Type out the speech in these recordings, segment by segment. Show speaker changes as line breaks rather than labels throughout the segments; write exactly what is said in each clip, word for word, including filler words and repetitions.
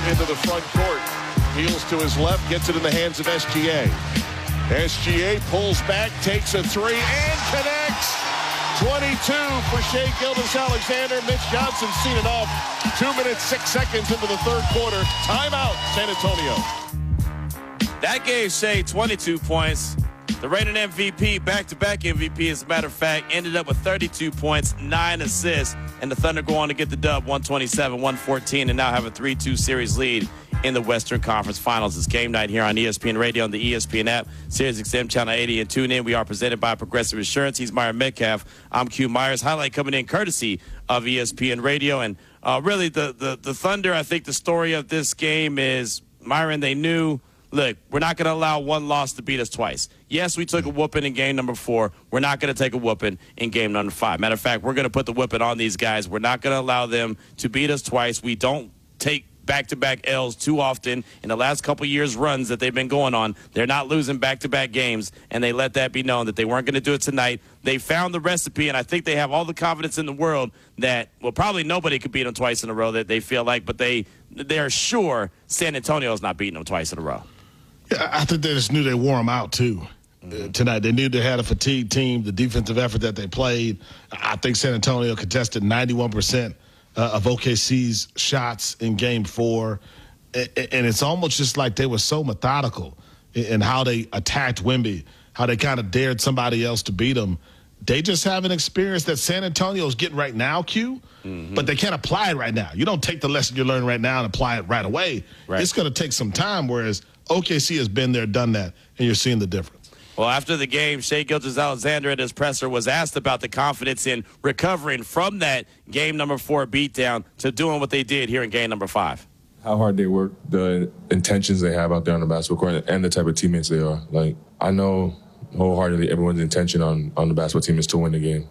into the front court. Peels to his left, gets it in the hands of S G A. S G A pulls back, takes a three, and connects. twenty-two for Shai Gilgeous-Alexander. Mitch Johnson seen it off. Two minutes, six seconds into the third quarter. Timeout, San Antonio.
That gave Shai twenty-two points. The reigning M V P, back-to-back M V P, as a matter of fact, ended up with thirty-two points, nine assists, and the Thunder go on to get the dub, one twenty-seven one fourteen, and now have a three two series lead in the Western Conference Finals. It's game night here on E S P N Radio and the E S P N app, Sirius X M Channel eighty, and tune in. We are presented by Progressive Insurance. He's Myron Metcalf. I'm Q Myers. Highlight coming in courtesy of E S P N Radio. And uh, really, the, the, the Thunder, I think the story of this game is, Myron, they knew, look, we're not going to allow one loss to beat us twice. Yes, we took a whooping in game number four. We're not going to take a whooping in game number five. Matter of fact, we're going to put the whooping on these guys. We're not going to allow them to beat us twice. We don't take back-to-back L's too often in the last couple years' runs that they've been going on. They're not losing back-to-back games, and they let that be known that they weren't going to do it tonight. They found the recipe, and I think they have all the confidence in the world that, well, probably nobody could beat them twice in a row that they feel like, but they, they're sure San Antonio's not beating them twice in a row.
Yeah, I think they just knew they wore them out, too, mm-hmm. uh, tonight. They knew they had a fatigued team, the defensive effort that they played. I think San Antonio contested ninety-one percent uh, of O K C's shots in game four. And it's almost just like they were so methodical in how they attacked Wemby, how they kind of dared somebody else to beat them. They just have an experience that San Antonio's getting right now, Q, mm-hmm. but they can't apply it right now. You don't take the lesson you learn right now and apply it right away. Right. It's going to take some time, whereas O K C has been there, done that, and you're seeing the difference.
Well, after the game, Shai Gilgeous-Alexander at his presser was asked about the confidence in recovering from that game number four beatdown to doing what they did here in game number five.
How hard they work, the intentions they have out there on the basketball court, and the type of teammates they are. Like, I know wholeheartedly everyone's intention on, on the basketball team is to win the game.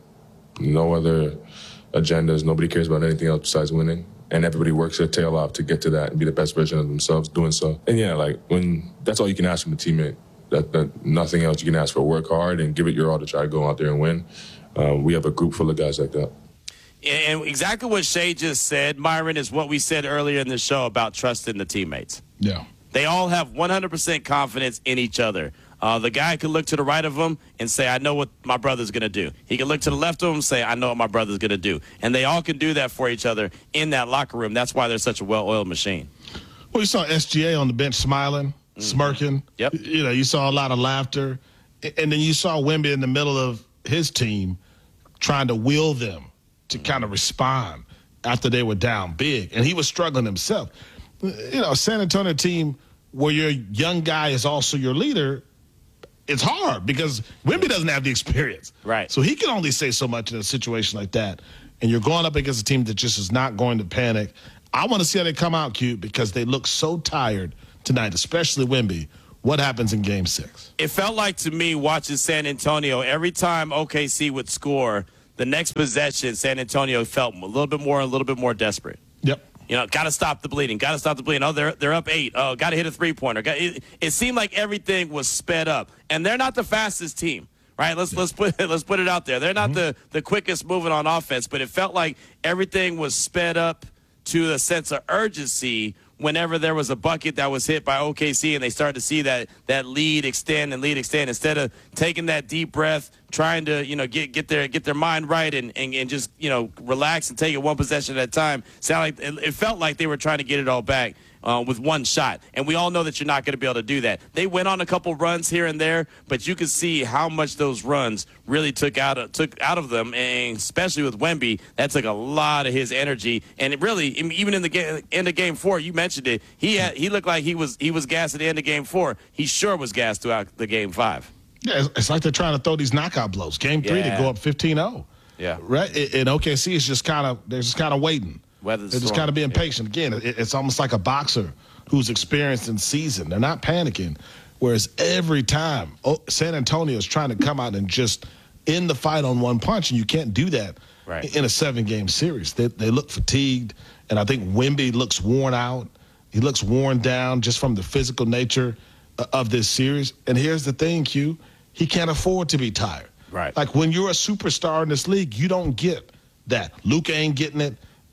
No other agendas. Nobody cares about anything else besides winning. And everybody works their tail off to get to that and be the best version of themselves doing so. And, yeah, like, when that's all you can ask from a teammate. That, that nothing else you can ask for. Work hard and give it your all to try to go out there and win. Uh, we have a group full of guys like that.
And exactly what Shai just said, Myron, is what we said earlier in the show about trusting the teammates.
Yeah.
They all have one hundred percent confidence in each other. Uh, the guy could look to the right of him and say, I know what my brother's going to do. He can look to the left of him and say, I know what my brother's going to do. And they all can do that for each other in that locker room. That's why they're such a well-oiled machine.
Well, you saw S G A on the bench smiling, mm-hmm. smirking.
Yep.
You know, you saw a lot of laughter. And then you saw Wemby in the middle of his team trying to will them to kind of respond after they were down big. And he was struggling himself. You know, San Antonio team where your young guy is also your leader, it's hard because Wemby doesn't have the experience.
Right.
So he can only say so much in a situation like that. And you're going up against a team that just is not going to panic. I want to see how they come out, Q, because they look so tired tonight, especially Wemby. What happens in game six?
It felt like to me watching San Antonio, every time O K C would score, the next possession, San Antonio felt a little bit more, a little bit more desperate.
Yep.
You know, got to stop the bleeding. Got to stop the bleeding. Oh, they're they're up eight. Oh, got to hit a three-pointer. Got, it, it seemed like everything was sped up, and they're not the fastest team, right? Let's yeah. let's put let's put it out there. They're not mm-hmm. the the quickest moving on offense, but it felt like everything was sped up to a sense of urgency whenever there was a bucket that was hit by O K C and they started to see that that lead extend and lead extend, instead of taking that deep breath, trying to, you know, get get their get their mind right and, and, and just, you know, relax and take it one possession at a time. Sound like it, it felt like they were trying to get it all back uh, with one shot. And we all know that you're not going to be able to do that. They went on a couple runs here and there, but you could see how much those runs really took out of, took out of them, and especially with Wemby, that took a lot of his energy. And it really, even in the game, end of game four, you mentioned it, he had, he looked like he was he was gassed at the end of game four. He sure was gassed throughout the game five.
Yeah, it's, it's like they're trying to throw these knockout blows. Game three, yeah. They go up fifteen oh.
Yeah.
Right? And O K C is just kind of, they're just kind of waiting.
Weather the
they're just kind of being yeah. patient. Again, it, it's almost like a boxer who's experienced in season. They're not panicking. Whereas every time, oh, San Antonio is trying to come out and just end the fight on one punch, and you can't do that
right.
in a seven-game series. They, they look fatigued, and I think Wemby looks worn out. He looks worn down just from the physical nature of this series. And here's the thing, Q. He can't afford to be tired.
Right.
Like when you're a superstar in this league, you don't get that. Luka ain't getting it.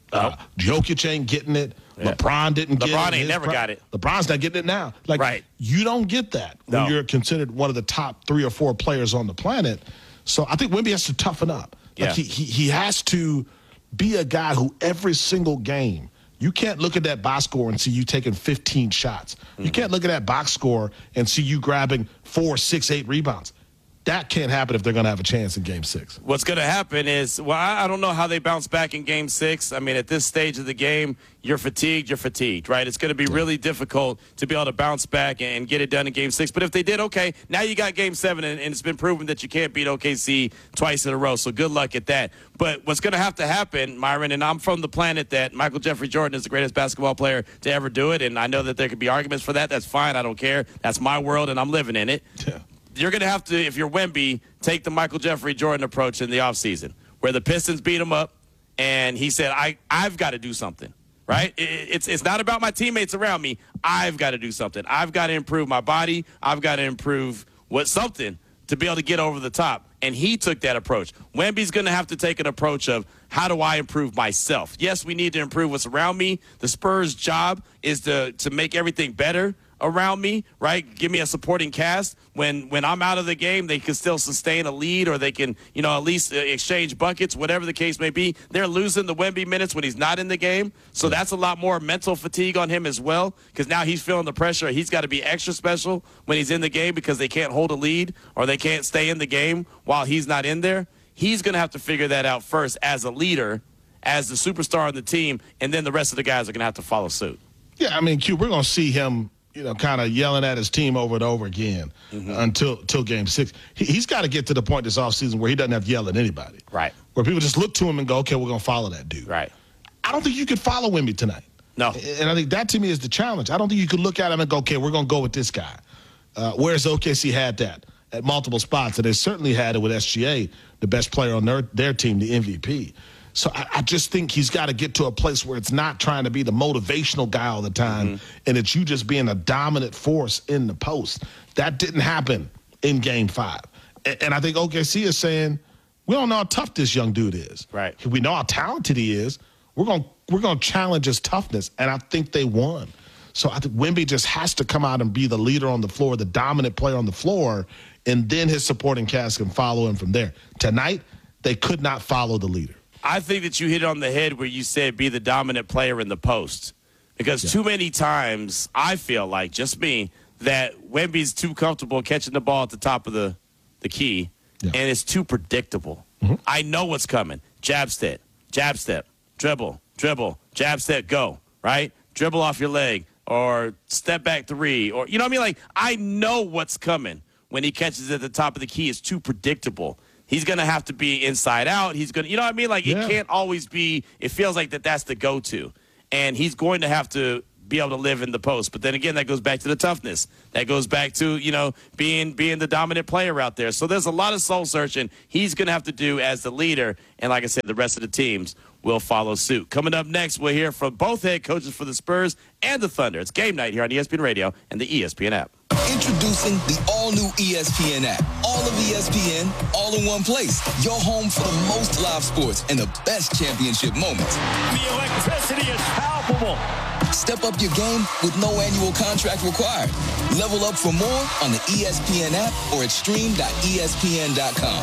Uh, Jokic ain't getting it. Yeah. LeBron didn't get it.
LeBron ain't never
pro-
got it.
LeBron's not getting it now. Like,
right.
You don't get that
no.
when you're considered one of the top three or four players on the planet. So I think Wemby has to toughen up. Like
yeah.
he, he he has to be a guy who every single game, you can't look at that box score and see you taking fifteen shots. Mm-hmm. You can't look at that box score and see you grabbing four, six, eight rebounds. That can't happen if they're going to have a chance in game six.
What's going to happen is, well, I don't know how they bounce back in game six. I mean, at this stage of the game, you're fatigued, you're fatigued, right? It's going to be really difficult to be able to bounce back and get it done in game six. But if they did, okay, now you got game seven, and, and it's been proven that you can't beat O K C twice in a row. So good luck at that. But what's going to have to happen, Myron, and I'm from the planet that Michael Jeffrey Jordan is the greatest basketball player to ever do it. And I know that there could be arguments for that. That's fine. I don't care. That's my world, and I'm living in it.
Yeah.
You're going to have to, if you're Wemby, take the Michael Jeffrey Jordan approach in the offseason, where the Pistons beat him up, and he said, I, I've got to do something, right? It, it's, it's not about my teammates around me. I've got to do something. I've got to improve my body. I've got to improve what something to be able to get over the top. And he took that approach. Wemby's going to have to take an approach of, how do I improve myself? Yes, we need to improve what's around me. The Spurs' job is to, to make everything better around me, right? Give me a supporting cast. When when I'm out of the game, they can still sustain a lead, or they can, you know, at least exchange buckets, whatever the case may be. They're losing the Wemby minutes when he's not in the game. So that's a lot more mental fatigue on him as well, because now he's feeling the pressure. He's got to be extra special when he's in the game because they can't hold a lead or they can't stay in the game while he's not in there. He's going to have to figure that out first as a leader, as the superstar on the team, and then the rest of the guys are going to have to follow suit.
Yeah, I mean, Q, we're going to see him, you know, kind of yelling at his team over and over again mm-hmm. until until game six. He, he's got to get to the point this offseason where he doesn't have to yell at anybody.
Right.
Where people just look to him and go, okay, we're going to follow that dude.
Right.
I don't think you could follow Wemby tonight.
No.
And I think that to me is the challenge. I don't think you could look at him and go, okay, we're going to go with this guy. Uh, whereas O K C had that at multiple spots, and they certainly had it with S G A, the best player on their, their team, the M V P. So I, I just think he's got to get to a place where it's not trying to be the motivational guy all the time, mm-hmm. and it's you just being a dominant force in the post. That didn't happen in game five. And, and I think O K C is saying, we don't know how tough this young dude is.
Right.
We know how talented he is. We're going we're going to challenge his toughness, and I think they won. So I think Wemby just has to come out and be the leader on the floor, the dominant player on the floor, and then his supporting cast can follow him from there. Tonight, they could not follow the leader.
I think that you hit on the head where you said be the dominant player in the post. Because yeah. too many times, I feel like, just me, that Wemby's too comfortable catching the ball at the top of the, the key, yeah. and it's too predictable. Mm-hmm. I know what's coming. Jab step, jab step, dribble, dribble, jab step, go, right? Dribble off your leg, or step back three, or, you know what I mean? Like, I know what's coming when he catches it at the top of the key. It's too predictable. He's going to have to be inside out. He's going to, you know what I mean? Like, yeah. it can't always be, it feels like that that's the go-to. And he's going to have to be able to live in the post. But then again, that goes back to the toughness. That goes back to, you know, being being the dominant player out there. So there's a lot of soul searching he's going to have to do as the leader. And like I said, the rest of the teams will follow suit. Coming up next, we'll hear from both head coaches for the Spurs and the Thunder. It's game night here on E S P N Radio and the E S P N app.
Introducing the all-new E S P N app. All of E S P N, all in one place. Your home for the most live sports and the best championship moments.
The electricity is palpable.
Step up your game with no annual contract required. Level up for more on the E S P N app or at stream dot E S P N dot com.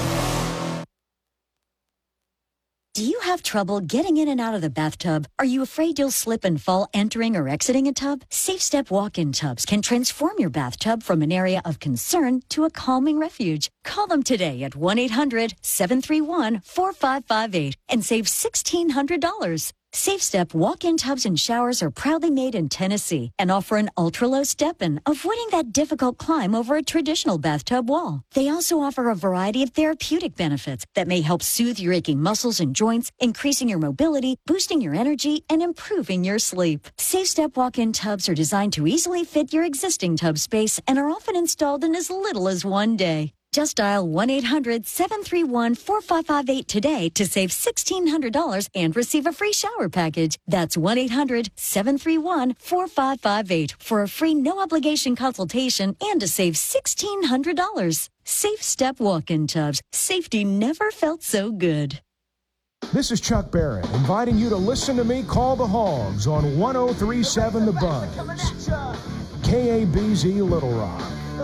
Do you have trouble getting in and out of the bathtub? Are you afraid you'll slip and fall entering or exiting a tub? Safe Step walk-in tubs can transform your bathtub from an area of concern to a calming refuge. Call them today at one eight hundred seven three one four five five eight and save sixteen hundred dollars. Safe Step walk-in tubs and showers are proudly made in Tennessee and offer an ultra-low step-in, avoiding that difficult climb over a traditional bathtub wall. They also offer a variety of therapeutic benefits that may help soothe your aching muscles and joints, increasing your mobility, boosting your energy, and improving your sleep. Safe Step walk-in tubs are designed to easily fit your existing tub space and are often installed in as little as one day. Just dial one eight hundred seven three one four five five eight today to save sixteen hundred dollars and receive a free shower package. That's one eight hundred seven three one four five five eight for a free no-obligation consultation and to save sixteen hundred dollars. Safe Step walk-in tubs. Safety never felt so good.
This is Chuck Barrett inviting you to listen to me call the Hogs on one oh three point seven The Buzz. K A B Z Little Rock.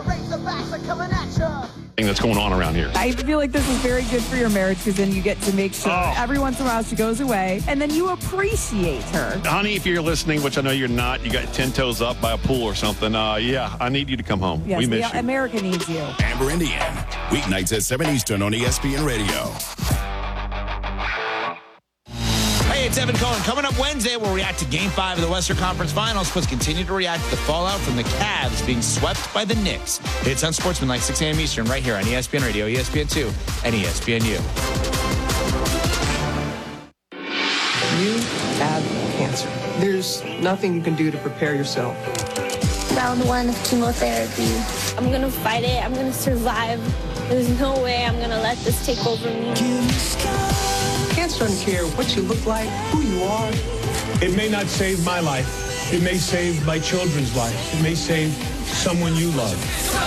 That's going on around here.
I feel like this is very good for your marriage because then you get to make sure
oh.
every once in a while she goes away and then you appreciate her.
Honey, if you're listening, which I know you're not, you got ten toes up by a pool or something, uh, yeah, I need you to come home.
Yes,
we miss
the,
you.
America needs you.
Amber Indian, weeknights at seven Eastern on E S P N Radio.
Hey, it's Evan Cohen. Coming up Wednesday, we'll react to Game five of the Western Conference Finals, plus continue to react to the fallout from the Cavs being swept by the Knicks. It's on Sportsmanlike, six a.m. Eastern, right here on E S P N Radio, E S P N two, and E S P N U.
You have cancer. There's nothing you can do to prepare yourself.
Round one of chemotherapy. I'm going to fight it. I'm going to survive. There's no way I'm going to let this take over me.
Cancer doesn't care what you look like, who you are.
It may not save my life. It may save my children's life. It may save someone you love.